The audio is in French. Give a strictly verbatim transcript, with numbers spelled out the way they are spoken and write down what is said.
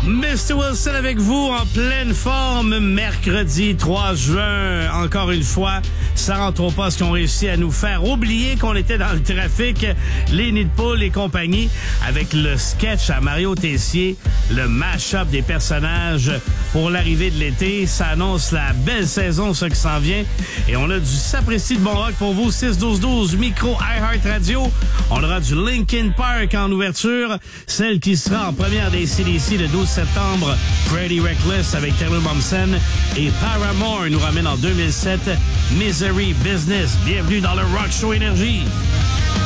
mister Wilson avec vous en pleine forme, mercredi trois juin. Encore une fois, ça rentre au poste qu'on réussit à nous faire oublier qu'on était dans le trafic, les nids de poules et compagnie, avec le sketch à Mario Tessier, le mash-up des personnages pour l'arrivée de l'été. Ça annonce la belle saison, ce qui s'en vient. Et on a du sapristi de bon rock pour vous, six douze douze, micro iHeart Radio. On aura du Linkin Park en ouverture, celle qui sera en première des C D C le douze septembre, Pretty Reckless avec Taylor Momsen, et Paramore nous ramène en deux mille sept, Misery Business. Bienvenue dans le Rock Show Énergie.